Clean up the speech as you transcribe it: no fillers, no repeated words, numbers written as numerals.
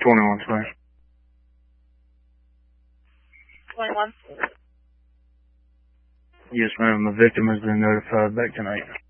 2120. 21. Yes, ma'am. The victim has been notified back tonight.